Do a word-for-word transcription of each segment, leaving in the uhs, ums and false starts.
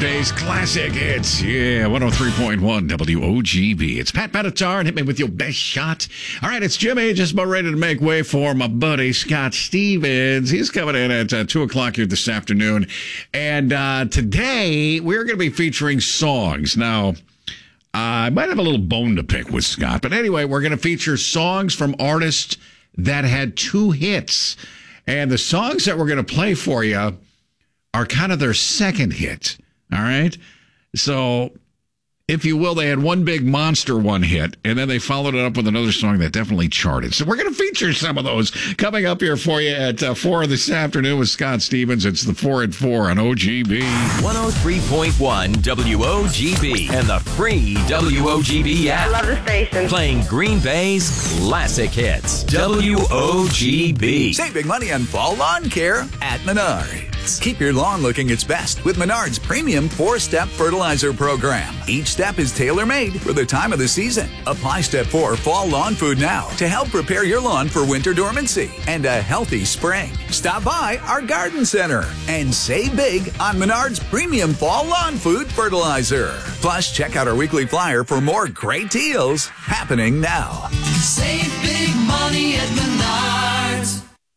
Weekdays classic hits. Yeah, one oh three point one W O G B. It's Pat Benatar and Hit Me With Your Best Shot. All right, it's Jimmy, just about ready to make way for my buddy Scott Stevens. He's coming in at uh, two o'clock here this afternoon. And uh, today, we're going to be featuring songs. Now, uh, I might have a little bone to pick with Scott. But anyway, we're going to feature songs from artists that had two hits. And the songs that we're going to play for you are kind of their second hit, all right? So, if you will, they had one big monster one hit, and then they followed it up with another song that definitely charted. So we're going to feature some of those coming up here for you at uh, four this afternoon with Scott Stevens. It's the four at four on O G B. one oh three point one W O G B and the free W O G B app. I love the station. Playing Green Bay's classic hits. W O G B. Save big money on fall lawn care at Menards. Keep your lawn looking its best with Menards' premium four-step fertilizer program. Each step is tailor-made for the time of the season. Apply Step four Fall Lawn Food now to help prepare your lawn for winter dormancy and a healthy spring. Stop by our garden center and save big on Menards' premium Fall Lawn Food fertilizer. Plus, check out our weekly flyer for more great deals happening now. Save big money at Menards.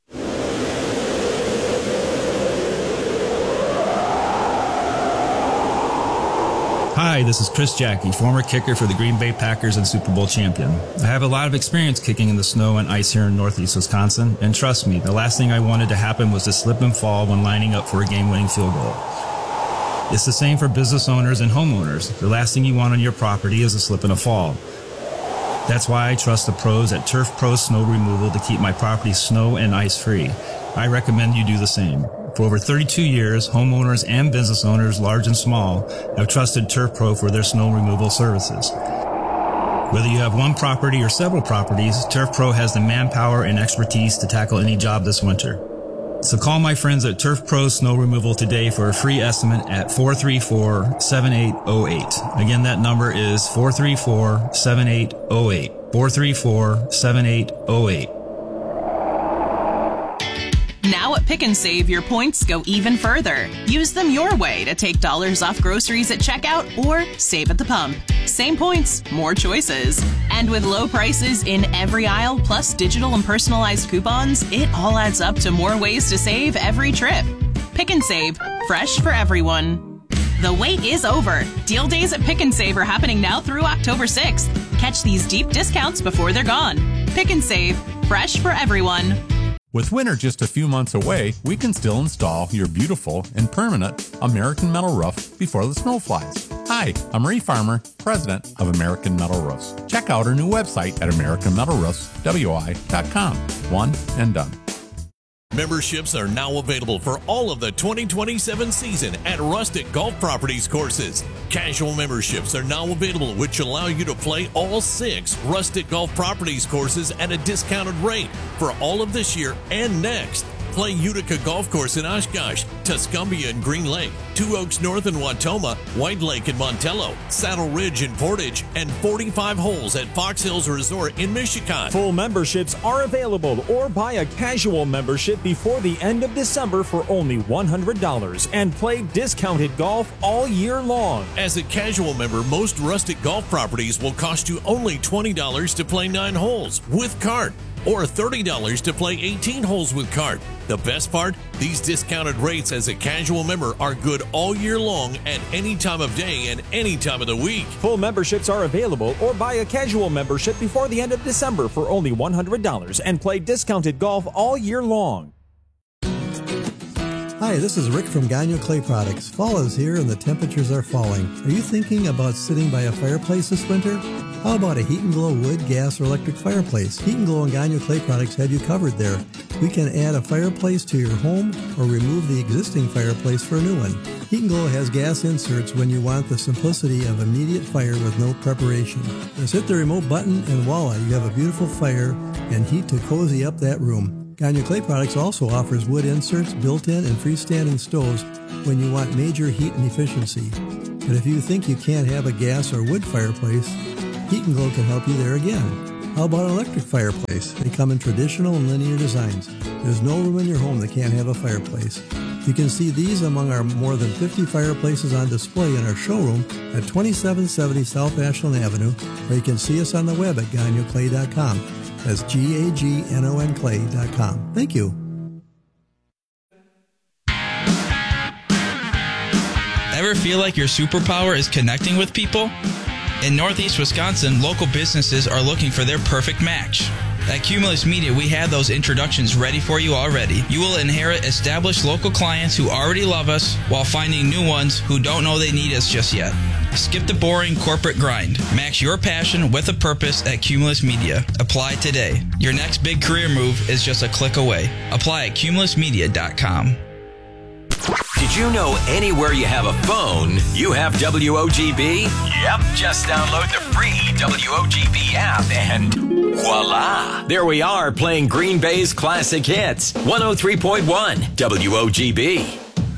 Hi, this is Chris Jackie, former kicker for the Green Bay Packers and Super Bowl champion. I have a lot of experience kicking in the snow and ice here in Northeast Wisconsin, and trust me, the last thing I wanted to happen was to slip and fall when lining up for a game-winning field goal. It's the same for business owners and homeowners. The last thing you want on your property is a slip and a fall. That's why I trust the pros at Turf Pro Snow Removal to keep my property snow and ice free. I recommend you do the same. For over thirty-two years, homeowners and business owners, large and small, have trusted Turf Pro for their snow removal services. Whether you have one property or several properties, Turf Pro has the manpower and expertise to tackle any job this winter. So call my friends at Turf Pro Snow Removal today for a free estimate at four three four, seven eight zero eight. Again, that number is four three four, seven eight zero eight. four three four, seven eight zero eight. Now at Pick and Save, your points go even further. Use them your way to take dollars off groceries at checkout or save at the pump. Same points, more choices. And with low prices in every aisle, plus digital and personalized coupons, it all adds up to more ways to save every trip. Pick and Save, fresh for everyone. The wait is over. Deal days at Pick and Save are happening now through October sixth. Catch these deep discounts before they're gone. Pick and Save, fresh for everyone. With winter just a few months away, we can still install your beautiful and permanent American Metal Roof before the snow flies. Hi, I'm Ray Farmer, president of American Metal Roofs. Check out our new website at american metal roofs w i dot com. One and done. Memberships are now available for all of the twenty twenty-seven season at Rustic Golf Properties courses. Casual memberships are now available, which allow you to play all six Rustic Golf Properties courses at a discounted rate for all of this year and next. Play Utica Golf Course in Oshkosh, Tuscumbia and Green Lake, Two Oaks North in Watoma, White Lake in Montello, Saddle Ridge in Portage, and forty-five holes at Fox Hills Resort in Michigan. Full memberships are available, or buy a casual membership before the end of December for only one hundred dollars and play discounted golf all year long. As a casual member, most Rustic Golf Properties will cost you only twenty dollars to play nine holes with cart, or thirty dollars to play eighteen holes with cart. The best part? These discounted rates as a casual member are good all year long at any time of day and any time of the week. Full memberships are available, or buy a casual membership before the end of December for only one hundred dollars and play discounted golf all year long. Hi, this is Rick from Gagnon Clay Products. Fall is here and the temperatures are falling. Are you thinking about sitting by a fireplace this winter? How about a Heat and Glow wood, gas, or electric fireplace? Heat and Glow and Gagnon Clay Products have you covered there. We can add a fireplace to your home or remove the existing fireplace for a new one. Heat and Glow has gas inserts when you want the simplicity of immediate fire with no preparation. Just hit the remote button and voila, you have a beautiful fire and heat to cozy up that room. Gagnon Clay Products also offers wood inserts, built-in and freestanding stoves when you want major heat and efficiency. But if you think you can't have a gas or wood fireplace, Heat and Glow can help you there again. How about an electric fireplace? They come in traditional and linear designs. There's no room in your home that can't have a fireplace. You can see these among our more than fifty fireplaces on display in our showroom at twenty-seven seventy South Ashland Avenue, or you can see us on the web at gagno clay dot com. That's G A G N O N clay dot com. Thank you. Ever feel like your superpower is connecting with people? In Northeast Wisconsin, local businesses are looking for their perfect match. At Cumulus Media, we have those introductions ready for you already. You will inherit established local clients who already love us while finding new ones who don't know they need us just yet. Skip the boring corporate grind. Match your passion with a purpose at Cumulus Media. Apply today. Your next big career move is just a click away. Apply at cumulus media dot com. Did you know anywhere you have a phone, you have W O G B? Yep, just download the free W O G B app and voila! There we are playing Green Bay's classic hits. one oh three point one W O G B.